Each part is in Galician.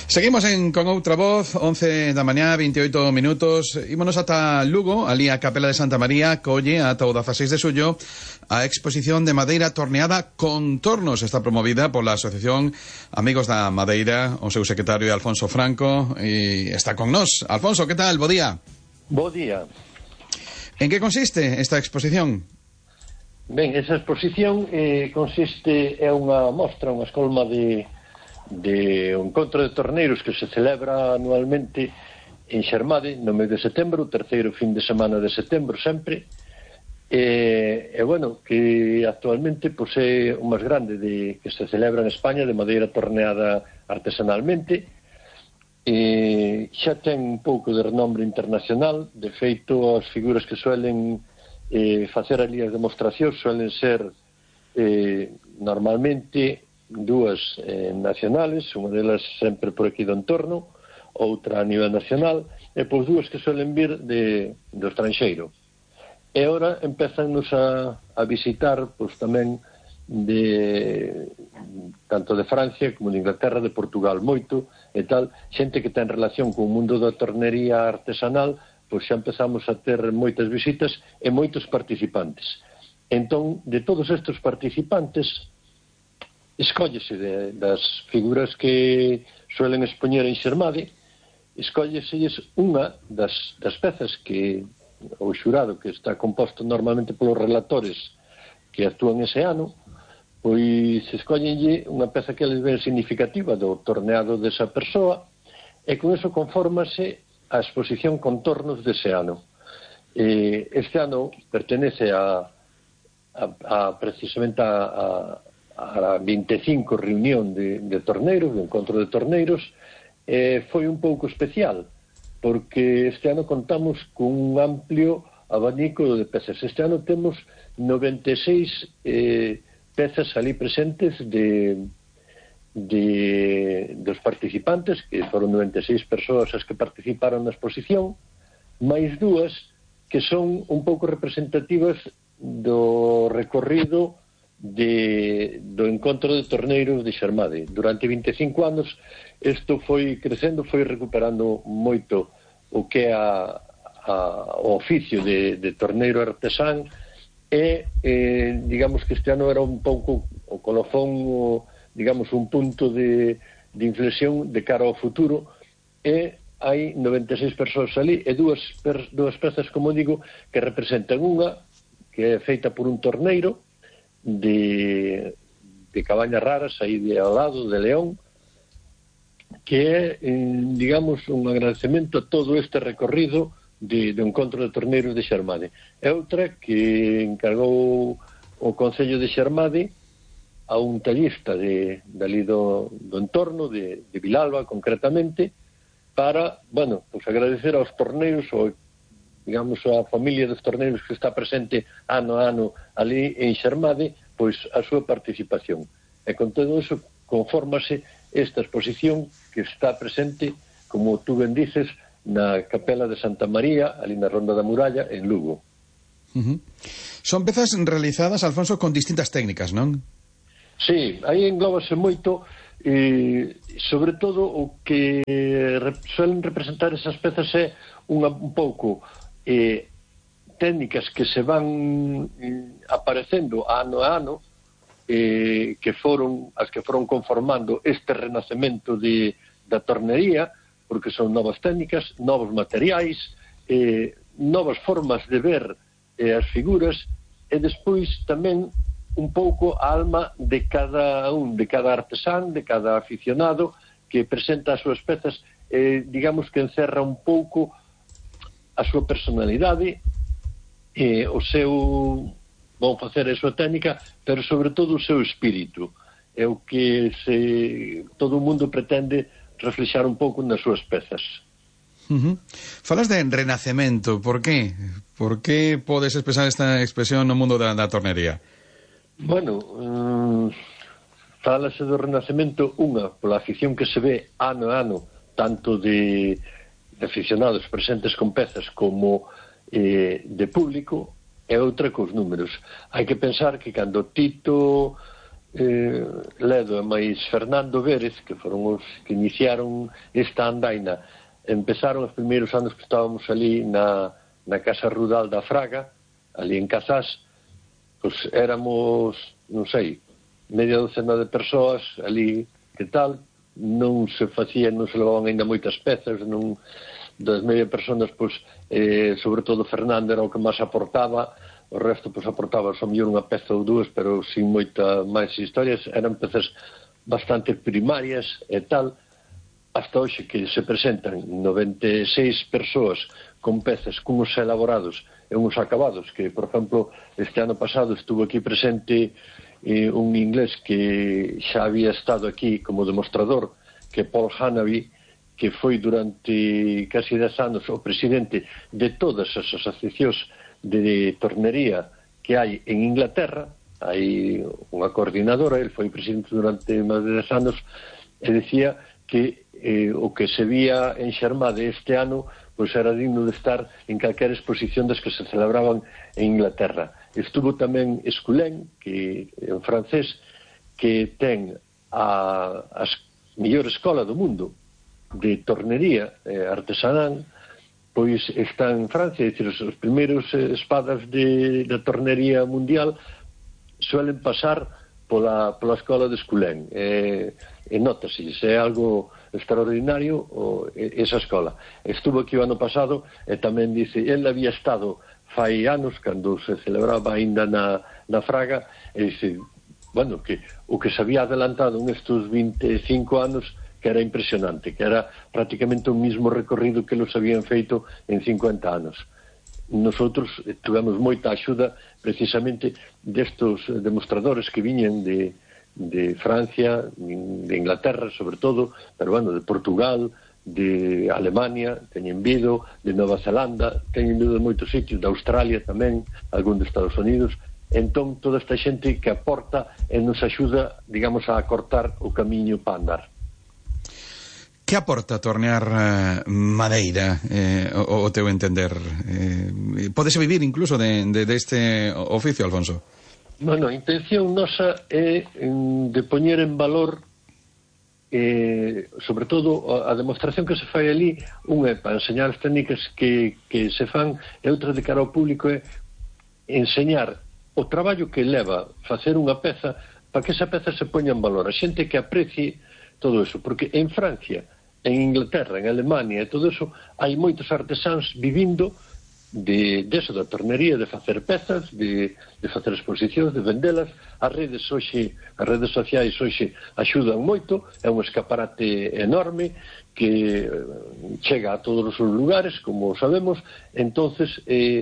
Seguimos con outra voz, 11 da mañá, 28 minutos. Ímonos ata Lugo, ali a Capela de Santa María, colle ata o 16 de xullo a exposición de madeira torneada Contornos. Está promovida pola Asociación Amigos da Madeira, o seu secretario Alfonso Franco, e está con nós. Alfonso, que tal? Bo día. Bo día. En que consiste esta exposición? Ben, esa exposición consiste, é unha mostra, unha escolma de un encontro de torneiros que se celebra anualmente en Xermade no mes de setembro, o terceiro fin de semana de setembro sempre, bueno, que actualmente pois, é o máis grande que se celebra en España de madeira torneada artesanalmente. Xa ten un pouco de renombre internacional. De feito, as figuras que suelen facer ali as demostracións suelen ser normalmente dúas nacionales, unha delas sempre por aquí do entorno, outra a nivel nacional, e pois dúas que suelen vir do estranxeiro. E ora empezannos a visitar pois tamén tanto de Francia como de Inglaterra, de Portugal, moito e tal, xente que ten relación co mundo da tornería artesanal, pois xa empezamos a ter moitas visitas e moitos participantes. Entón, de todos estes participantes, escóllese das figuras que suelen expoñer en Xermade, escólleselles unha das pezas que o xurado, que está composto normalmente polos relatores que actúan ese ano, pois escóllenlle unha peza que les ven significativa do torneado desa persoa, e con eso confórmase a exposición Contornos dese ano. Este ano pertenece precisamente a 25 reunión de torneiros, de encontro de torneiros. Foi un pouco especial, porque este ano contamos con un amplio abanico de pezas. Este ano temos 96 pezas ali presentes dos participantes, que foron 96 persoas as que participaron na exposición, máis dúas que son un pouco representativas do recorrido do encontro de torneiros de Xermade. Durante 25 anos isto foi crecendo, foi recuperando moito o que é o oficio de torneiro artesán, e digamos que este ano era un pouco o colofón, digamos un punto de inflexión de cara ao futuro, e hai 96 persoas ali e dúas pezas, como digo, que representan unha que é feita por un torneiro de Cabañas Raras, aí ao lado de León, que é, digamos, un agradecemento a todo este recorrido do encontro de torneiros de Xermade. É outra que encargou o Concello de Xermade a un tallista dali do entorno, de Vilalba concretamente, para, bueno, pues agradecer aos torneiros, digamos, a familia dos torneiros que está presente ano a ano ali en Xermade, pois a súa participación. E con todo eso confórmase esta exposición que está presente, como tú ben dices, na Capela de Santa María, ali na Ronda da Muralla, en Lugo. Son pezas realizadas, Alfonso, con distintas técnicas, non? Sí, aí englóbase moito, sobre todo o que suelen representar esas pezas é un pouco técnicas que se van aparecendo ano a ano, que foron as que foron conformando este renacemento da tornería, porque son novas técnicas, novos materiais, novas formas de ver as figuras, e despois tamén un pouco a alma de cada artesán, de cada aficionado que presenta as súas pezas, digamos que encerra un pouco a súa personalidade, o seu, vão facer a súa técnica, pero sobre todo o seu espírito. É o que todo o mundo pretende reflexar un pouco nas súas pezas. Falas de renacemento, por qué? Por que podes expresar esta expresión no mundo da tornería? Bueno, falase do renacemento unha pola afición que se ve ano a ano, tanto de aficionados presentes con pezas como de público, e outra cos números. Hai que pensar que cando Tito Ledo e máis Fernando Vérez, que foron os que iniciaron esta andaina, empezaron os primeiros anos que estábamos ali na Casa Rudal da Fraga, ali en Casás, pois éramos, non sei, media docena de persoas ali, que tal, non se facían, non se levaban ainda moitas pezas, non, das media personas, pois, sobre todo Fernando era o que máis aportaba, o resto pois aportaba só mellor unha peza ou dúas, pero sin moita máis historias, eran pezas bastante primarias e tal, hasta hoxe que se presentan 96 persoas con pezas cunhos elaborados e uns acabados, que, por exemplo, este ano pasado estuvo aquí presente un inglés que xa había estado aquí como demostrador, que Paul Hanaby, que foi durante casi 10 anos o presidente de todas as asociacións de tornería que hai en Inglaterra. Hai unha coordinadora, ele foi presidente durante máis de 10 anos, e decía que o que se vía en Xermade este ano pois era digno de estar en calquera exposición das que se celebraban en Inglaterra. Estuvo tamén Esculén, que en francés, que ten a mellor escola do mundo de tornería artesanal, pois está en Francia, é dicir, os primeiros espadas da tornería mundial suelen pasar pola escola de Esculén, e notase, é algo extraordinario esa escola. Estuvo aquí o ano pasado e tamén dice, ele había estado fai anos, cando se celebraba aínda na Fraga, e dice, bueno, que o que se había adelantado nestes 25 anos, que era impresionante, que era prácticamente o mismo recorrido que los habían feito en 50 anos. Nosotros tivemos moita axuda precisamente destos demostradores que viñen de Francia, de Inglaterra sobre todo, pero bueno, de Portugal, de Alemania, teñen vido, de Nova Zelanda, teñen vido de moitos sitios, de Australia tamén, algún de Estados Unidos. Entón, toda esta xente que aporta e nos axuda, digamos, a acortar o camiño para andar. Que aporta tornear madeira, o teu entender? Podese vivir incluso deste oficio, Alfonso? Bueno, a intención nosa é de poñer en valor, sobre todo, a demostración que se fai ali. Unha é para enseñar as técnicas que se fan, e outra de cara ao público é enseñar o traballo que leva facer unha peza, para que esa peza se poña en valor, a xente que aprecie todo eso, porque en Francia, en Inglaterra, en Alemania e todo eso, hai moitos artesáns vivindo deso, da tornería, de facer pezas, de facer exposicións, de vendelas. As redes sociais hoxe axudan moito, é un escaparate enorme que chega a todos os lugares, como sabemos. Entonces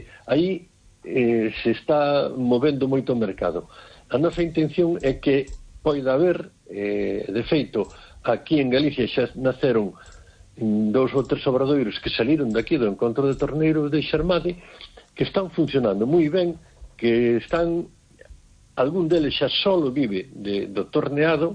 aí se está movendo moito o mercado. A nosa intención é que poida haber, de feito, aquí en Galicia xa naceron 2 ou 3 obradoiros que saliron daqui do encontro de torneiros de Xermade, que están funcionando moi ben, que están, algún deles xa solo vive do torneado,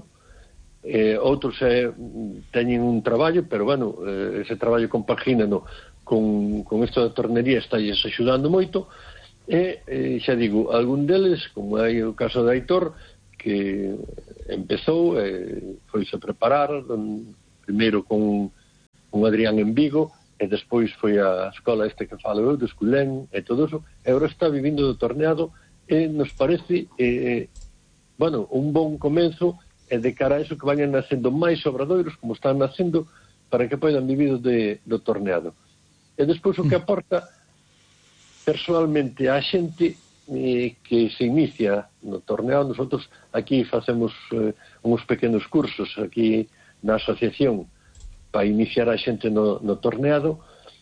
outros teñen un traballo, pero bueno, ese traballo compagínano con isto da tornería está axudando moito, e xa digo, algún deles, como hai o caso de Aitor, que empezou, foise a preparar primeiro con Adrián en Vigo, e despois foi a escola que falo eu, de Esculén e todo eso, e agora está vivindo do torneado, e nos parece bueno, un bon comenzo, e de cara a eso que vayan nacendo máis obradoiros, como están nacendo, para que poidan vivir do torneado. E despois o que aporta personalmente a xente que se inicia no torneado. Nosotros aquí facemos uns pequenos cursos aquí na asociación para iniciar a xente no torneado,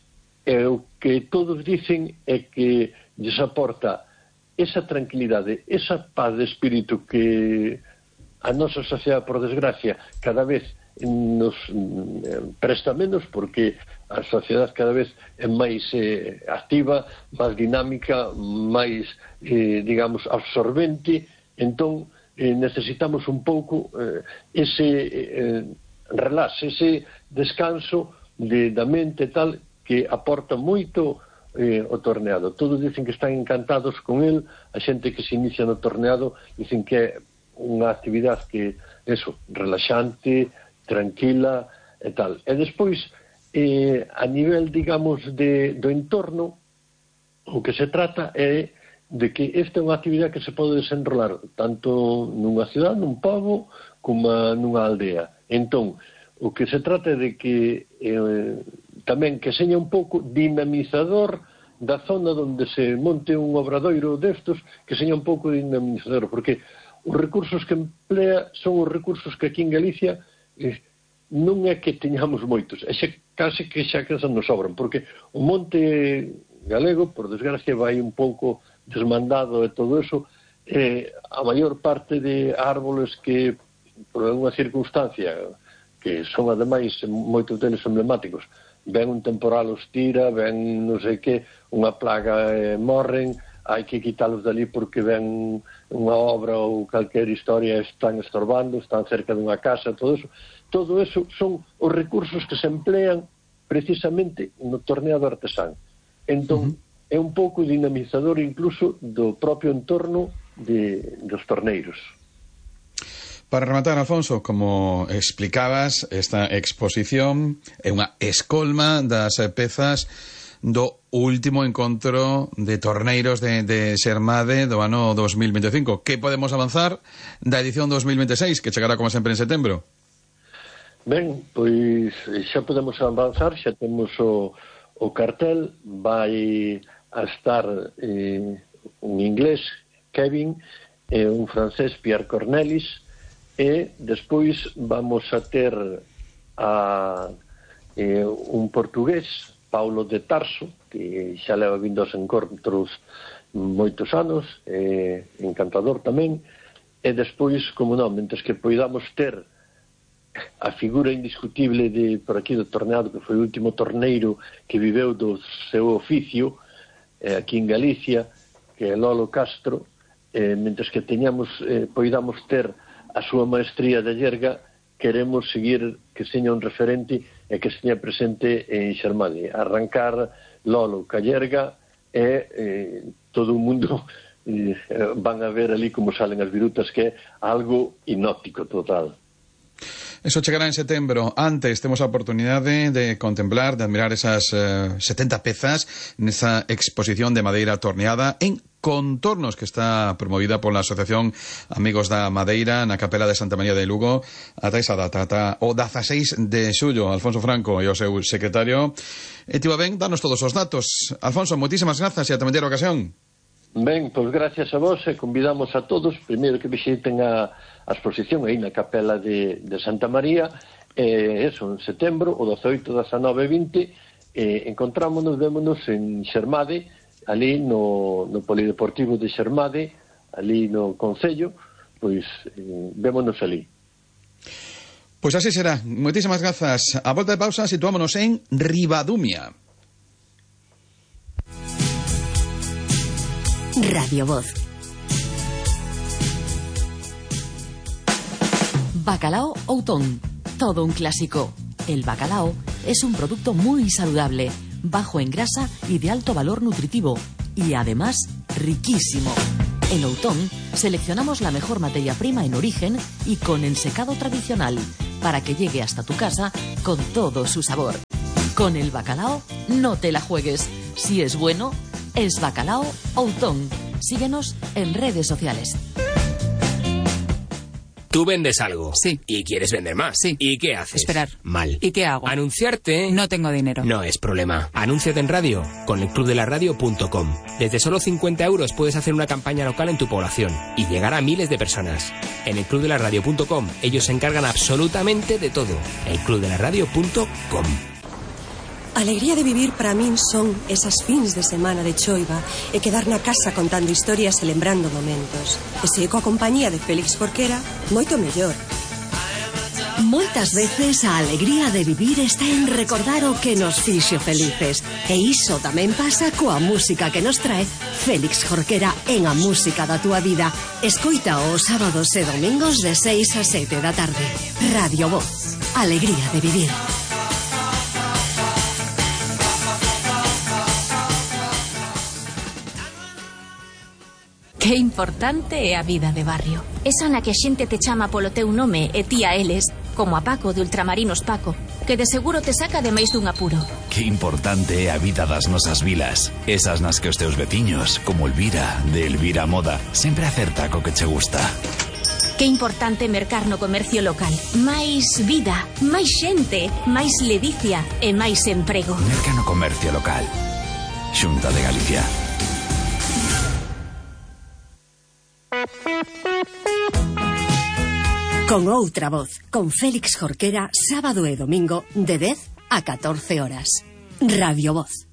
e o que todos dicen é que lles aporta esa tranquilidade, esa paz de espírito que a nosa sociedade, por desgracia, cada vez nos presta menos, porque a sociedade cada vez é máis activa, máis dinámica, máis, digamos, absorbente. Entón, necesitamos un pouco ese relax, ese descanso da mente tal, que aporta moito o torneado. Todos dicen que están encantados con el, a xente que se inicia no torneado dicen que é unha actividade que, relaxante, tranquila e tal. E despois, a nivel, digamos, do entorno, o que se trata é de que esta é unha actividade que se pode desenrolar tanto nunha cidade, nun pobo, como nunha aldea. Entón, o que se trata é de que tamén que seña un pouco dinamizador da zona onde se monte un obradoiro destos, que seña un pouco dinamizador, porque os recursos que emplea son os recursos que aquí en Galicia non é que teñamos moitos, é case que xa que nos sobran, porque o monte galego, por desgracia, vai un pouco desmandado e todo eso, a maior parte de árboles que, por unha circunstancia, que son ademais moitos deles emblemáticos, ven un temporal os tira, ven non sei que, unha plaga morren, hai que quitalos dali porque ven unha obra ou calquer historia, están estorbando, están cerca dunha casa, todo eso son os recursos que se emplean precisamente no torneado artesán. Entón, é un pouco dinamizador incluso do propio entorno dos torneiros. Para rematar, Alfonso, como explicabas, esta exposición é unha escolma das pezas do último encontro de torneiros de Xermade do ano 2025. Que podemos avanzar da edición 2026, que chegará como sempre en setembro? Ben, pois xa podemos avanzar, xa temos o cartel, vai a estar un inglés, Kevin, e un francés, Pierre Cornelis, e despois vamos a ter un portugués, Paulo de Tarso, que xa leva vindo aos encontros moitos anos, encantador tamén, e despois, como non, mentres que poidamos ter a figura indiscutible por aquí do torneado, que foi o último torneiro que viveu do seu oficio aquí en Galicia, que é Lolo Castro, mentres que poidamos ter a súa maestría de yerga, queremos seguir que seña un referente e que seña presente en Xermade. Arrancar Lolo ca yerga e todo o mundo van a ver ali como salen as virutas, que é algo hipnótico total. Eso chegará en setembro. Antes temos a oportunidade de contemplar, de admirar esas 70 pezas nesa exposición de madeira torneada en Contornos, que está promovida pola Asociación Amigos da Madeira na Capela de Santa María de Lugo ata esa data, ata o 16 de xullo. Alfonso Franco e o seu secretario. E tivo ben, danos todos os datos. Alfonso, moitísimas grazas e ata mañá ocasión. Ben, pois gracias a vos e convidamos a todos, primeiro que visiten a exposición aí na Capela de Santa María, eso, en setembro, o 18, 19 e 20, encontrámonos, vémonos en Xermade, ali no Polideportivo de Xermade, ali no Concello, pois vémonos ali. Pois así será. Moitísimas grazas. A volta de pausa situámonos en Ribadumia. Radio Voz. Bacalao Outón, todo un clásico. El bacalao es un producto muy saludable, bajo en grasa y de alto valor nutritivo, y además riquísimo. En Outón seleccionamos la mejor materia prima en origen y con ensecado tradicional, para que llegue hasta tu casa con todo su sabor. Con el bacalao no te la juegues. Si es bueno, es Bacalao Outón. Síguenos en redes sociales. Tú vendes algo. Sí. Y quieres vender más. Sí. ¿Y qué haces? Esperar. Mal. ¿Y qué hago? Anunciarte. No tengo dinero. No es problema. Anúnciate en radio con elclubdelaradio.com. Desde solo 50 euros puedes hacer una campaña local en tu población y llegar a miles de personas. En elclubdelaradio.com ellos se encargan absolutamente de todo. elclubdelaradio.com. Alegría de vivir para min son esas fins de semana de choiva e quedar na casa contando historias e lembrando momentos. E se coa compañía de Félix Jorquera, moito mellor. Moitas veces a alegría de vivir está en recordar o que nos fixo felices. E iso tamén pasa coa música que nos trae Félix Jorquera en A Música da Túa Vida. Escoita os sábados e domingos de 6 a 7 da tarde. Radio Voz. Alegría de vivir. Qué importante é a vida de barrio. esa na que a xente te chama polo teu nome e ti a eles, como a Paco de Ultramarinos Paco, que de seguro te saca de máis dun apuro. Que importante é a vida das nosas vilas. Esas nas que os teus veciños, como Elvira, de Elvira Moda, sempre acerta co que che gusta. Que importante mercar no comercio local. Máis vida, máis xente, máis ledicia e máis emprego. Merca no comercio local. Xunta de Galicia. Con outra voz, con Félix Jorquera, sábado e domingo, de 10 a 14 horas. Radio Voz.